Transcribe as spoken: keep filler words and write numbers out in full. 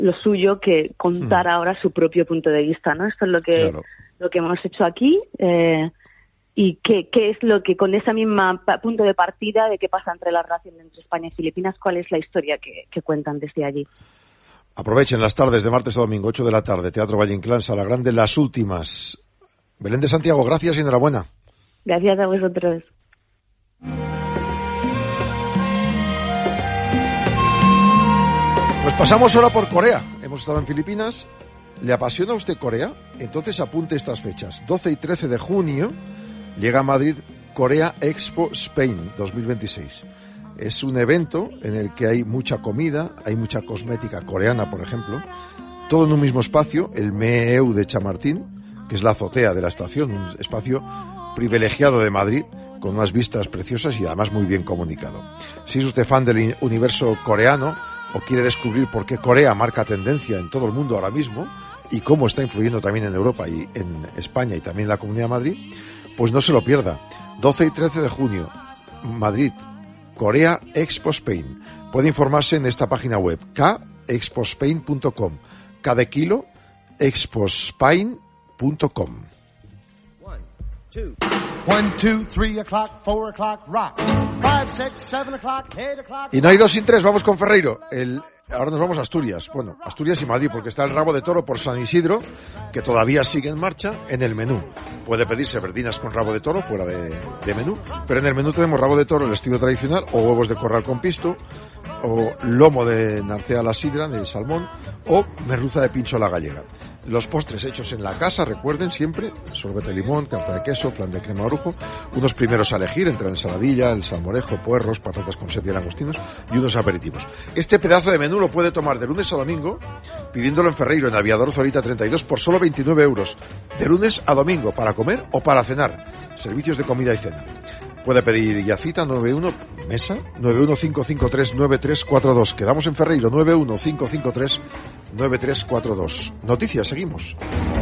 lo suyo que contar mm. ahora su propio punto de vista, ¿no? Esto es lo que claro. lo que hemos hecho aquí eh, y qué qué es lo que con esa misma pa- punto de partida de qué pasa entre la relación entre España y Filipinas, cuál es la historia que, que cuentan desde allí. Aprovechen las tardes de martes a domingo, ocho de la tarde, Teatro Valle Inclán, Sala Grande, las últimas. Belén de Santiago, gracias y enhorabuena. Gracias a vosotros. Pues pasamos ahora por Corea. Hemos estado en Filipinas. ¿Le apasiona a usted Corea? Entonces apunte estas fechas. doce y trece de junio llega a Madrid Corea Expo Spain dos mil veintiséis. Es un evento en el que hay mucha comida, hay mucha cosmética coreana, por ejemplo, todo en un mismo espacio, el Meu de Chamartín, que es la azotea de la estación, un espacio privilegiado de Madrid, con unas vistas preciosas y además muy bien comunicado. Si es usted fan del universo coreano o quiere descubrir por qué Corea marca tendencia en todo el mundo ahora mismo y cómo está influyendo también en Europa y en España y también en la Comunidad de Madrid, pues no se lo pierda. doce y trece de junio, Madrid, Corea Expo Spain. Puede informarse en esta página web, k expo spain punto com. K de kilo, expo spain punto com. Y no hay dos sin tres, vamos con Ferreiro. El, ahora nos vamos a Asturias. Bueno, Asturias y Madrid, porque está el rabo de toro por San Isidro, que todavía sigue en marcha en el menú. Puede pedirse verdinas con rabo de toro, fuera de, de menú, pero en el menú tenemos rabo de toro, el estilo tradicional, o huevos de corral con pisto, o lomo de narcea a la sidra, de salmón, o merluza de pincho a la gallega. Los postres hechos en la casa, recuerden siempre, sorbete de limón, tarta de queso, flan de crema orujo, unos primeros a elegir entre la ensaladilla, el salmorejo, puerros, patatas con sepia y langostinos y unos aperitivos. Este pedazo de menú lo puede tomar de lunes a domingo, pidiéndolo en Ferreiro, en Aviador Zorita treinta y dos, por solo veintinueve euros. De lunes a domingo, para comer o para cenar. Servicios de comida y cena. Puede pedir ya cita, nueve uno, mesa, nueve uno cinco cinco tres nueve tres cuatro dos. Quedamos en Ferreiro, nueve uno cinco cinco tres nueve tres cuatro dos. Noticias, seguimos.